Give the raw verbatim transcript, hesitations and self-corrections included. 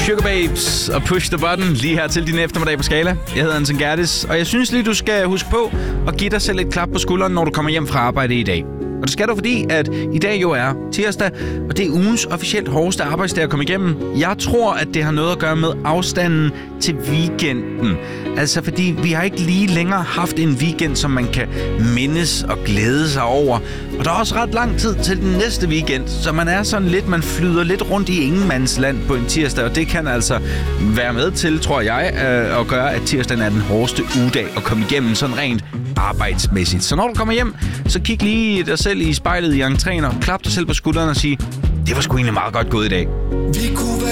Sugar Babes og Push the Button lige her til din eftermiddag på Skala. Jeg hedder Anton Gertis, og jeg synes lige, du skal huske på at give dig selv et klap på skulderen, når du kommer hjem fra arbejde i dag. Og det skal du, fordi at i dag jo er tirsdag, og det er ugens officielt hårdeste arbejdsdag at komme igennem. Jeg tror, at det har noget at gøre med afstanden til weekenden. Altså, fordi vi har ikke lige længere haft en weekend, som man kan mindes og glæde sig over. Og der er også ret lang tid til den næste weekend, så man er sådan lidt, man flyder lidt rundt i ingenmandsland på en tirsdag, og det kan altså være med til, tror jeg, at gøre, at tirsdagen er den hårdeste ugedag at komme igennem sådan rent arbejdsmæssigt. Så når du kommer hjem, så kig lige dig selv i spejlet i entréen og klap dig selv på skulderen og sig, det var sgu egentlig meget godt gået i dag.